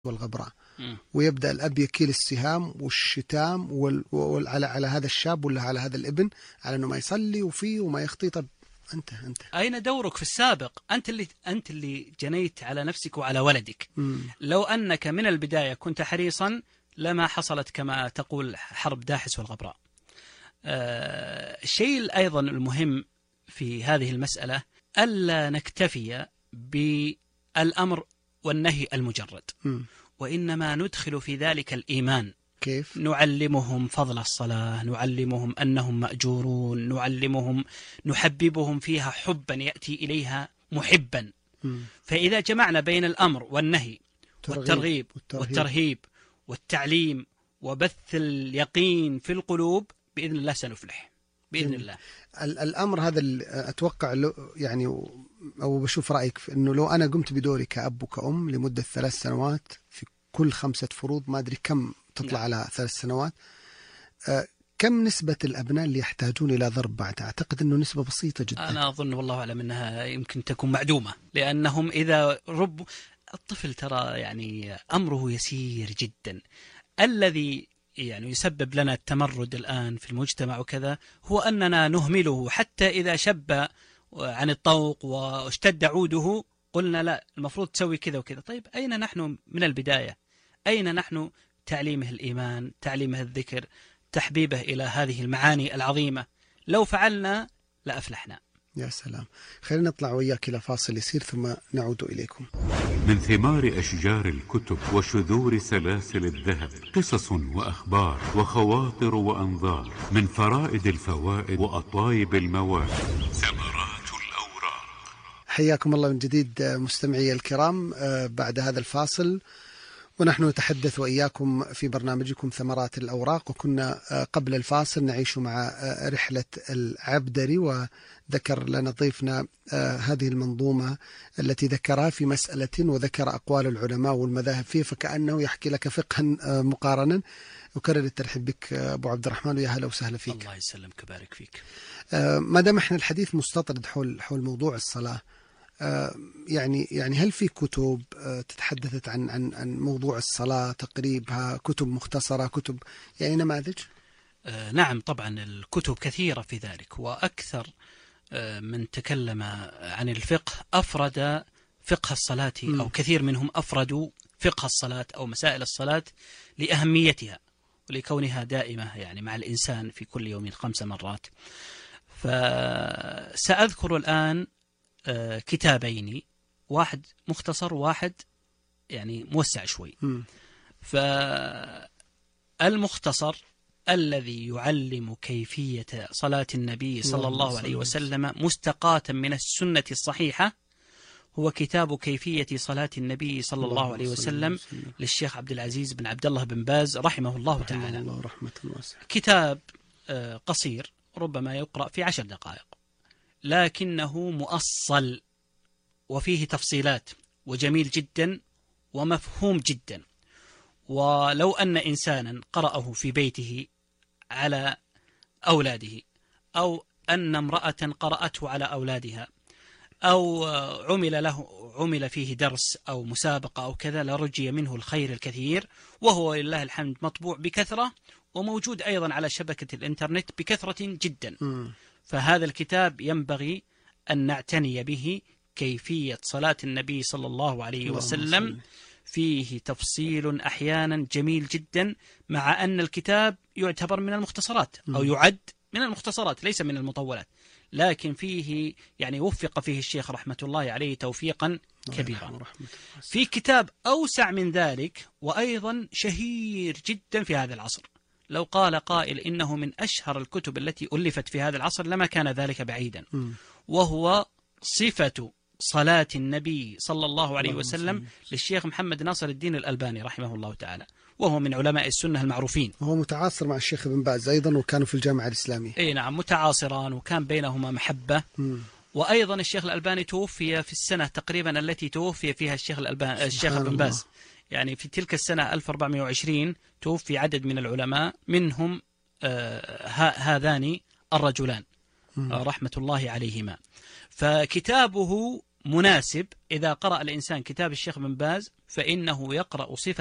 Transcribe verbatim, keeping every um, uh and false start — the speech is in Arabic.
والغبراء، ويبدأ الأب يكيل السهام والشتام وال... وال... على على هذا الشاب ولا على هذا الابن على أنه ما يصلي وفيه وما يخطي. طب أنت أنت أين دورك في السابق؟ أنت اللي أنت اللي جنيت على نفسك وعلى ولدك. مم. لو أنك من البداية كنت حريصا لما حصلت كما تقول حرب داحس والغبراء. آه الشيء أيضا المهم في هذه المسألة ألا نكتفي بالأمر والنهي المجرد، م. وإنما ندخل في ذلك الإيمان. كيف؟ نعلمهم فضل الصلاة، نعلمهم أنهم مأجورون، نعلمهم نحببهم فيها حبا يأتي إليها محبا. م. فإذا جمعنا بين الأمر والنهي والترغيب والترهيب, والترهيب والتعليم وبث اليقين في القلوب بإذن الله سنفلح بإذن جميل. الله. الأمر هذا أتوقع يعني، أو بشوف رأيك في أنه لو أنا قمت بدوري كأب وكأم لمدة ثلاث سنوات في كل خمسة فروض، ما أدري كم تطلع نعم. على ثلاث سنوات، أه كم نسبة الأبناء اللي يحتاجون إلى ضرب بعد؟ أعتقد أنه نسبة بسيطة جدا. أنا أظن والله أعلم أنها يمكن تكون معدومة، لأنهم إذا رب الطفل ترى يعني أمره يسير جدا. الذي يعني يسبب لنا التمرد الآن في المجتمع وكذا هو أننا نهمله، حتى إذا شب عن الطوق واشتد عوده قلنا لا المفروض تسوي كذا وكذا. طيب أين نحن من البداية؟ أين نحن تعليمه الإيمان، تعليمه الذكر، تحبيبه إلى هذه المعاني العظيمة؟ لو فعلنا لأفلحنا. يا سلام. خلينا نطلع وياك إلى فاصل يسير ثم نعود إليكم. من ثمار أشجار الكتب وشذور سلاسل الذهب قصص وأخبار وخواطر وأنظار، من فرائد الفوائد وأطايب المواد ثمرات الأوراق. حياكم الله من جديد مستمعي الكرام بعد هذا الفاصل، ونحن نتحدث وإياكم في برنامجكم ثمرات الأوراق. وكنا قبل الفاصل نعيش مع رحلة العبدري، وذكر لنا ضيفنا هذه المنظومة التي ذكرها في مسألة وذكر أقوال العلماء والمذاهب فيه، فكأنه يحكي لك فقها مقارنا. أكرر الترحيب بك أبو عبد الرحمن، ويا هلا وسهلا فيك. الله يسلمك ويبارك فيك. ما دام احنا الحديث مستطرد حول حول موضوع الصلاة، يعني يعني هل في كتب تتحدثت عن عن عن موضوع الصلاة، تقريبها، كتب مختصرة، كتب يعني نماذج؟ آه نعم طبعا الكتب كثيرة في ذلك، وأكثر آه من تكلم عن الفقه أفرد فقه الصلاة، أو كثير منهم أفردوا فقه الصلاة أو مسائل الصلاة لأهميتها ولكونها دائمة يعني مع الإنسان في كل يوم خمس مرات. فسأذكر الآن آه كتابين، واحد مختصر وواحد يعني موسع شوي. م. فالمختصر الذي يعلم كيفية صلاة النبي صلى الله عليه وسلم مستقاة من السنة الصحيحة هو كتاب كيفية صلاة النبي صلى الله عليه وسلم للشيخ عبد العزيز بن عبد الله بن باز رحمه الله تعالى. الله رحمة واسعة. كتاب آه قصير ربما يقرأ في عشر دقائق، لكنه مؤصل وفيه تفصيلات وجميل جدا ومفهوم جدا. ولو أن إنسانا قرأه في بيته على أولاده، أو أن امرأة قرأته على أولادها، أو عمل له عمل فيه درس أو مسابقة أو كذا، لرجي منه الخير الكثير. وهو لله الحمد مطبوع بكثرة وموجود أيضا على شبكة الإنترنت بكثرة جدا. م. فهذا الكتاب ينبغي أن نعتني به، كيفية صلاة النبي صلى الله عليه وسلم. فيه تفصيل أحيانا جميل جدا، مع أن الكتاب يعتبر من المختصرات أو يعد من المختصرات ليس من المطولات، لكن فيه يعني وفق فيه الشيخ رحمة الله عليه توفيقا كبيرا. في كتاب أوسع من ذلك وأيضا شهير جدا في هذا العصر، لو قال قائل إنه من أشهر الكتب التي ألفت في هذا العصر لما كان ذلك بعيدا، وهو صفة صلاة النبي صلى الله عليه وسلم للشيخ محمد ناصر الدين الألباني رحمه الله تعالى، وهو من علماء السنة المعروفين. وهو متعاصر مع الشيخ ابن باز أيضا، وكانوا في الجامعة الإسلامية. أي نعم متعاصران، وكان بينهما محبة. م. وأيضا الشيخ الألباني توفي في السنة تقريبا التي توفي فيها الشيخ الألباني الشيخ ابن باز، يعني في تلك السنة ألف وأربعمائة وعشرين توفي عدد من العلماء، منهم آه هذان الرجلان آه رحمة الله عليهما. فكتابه مناسب إذا قرأ الإنسان كتاب الشيخ بن باز فإنه يقرأ صفة